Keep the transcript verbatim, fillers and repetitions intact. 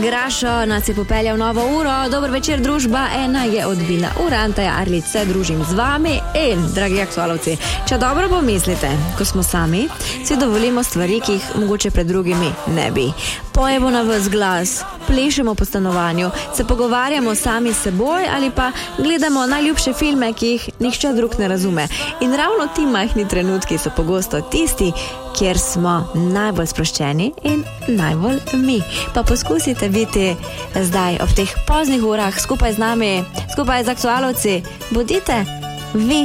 Grašo nas je popeljal novo uro. Dober večer, družba ena je odbila ura. Anteja Arlič se družim z vami in, dragi aktualovci, če dobro pomislite, ko smo sami, si dovolimo stvari, ki jih mogoče pred drugimi ne bi. Pojemo na ves glas, plešemo po stanovanju, se pogovarjamo sami s seboj ali pa gledamo najljubše filme, ki jih nihče drug ne razume. In ravno ti majhni trenutki so pogosto tisti, kjer smo najbolj sproščeni in najbolj mi. Pa poskusite biti zdaj ob teh poznih urah skupaj z nami, skupaj z aktualovci. Bodite vi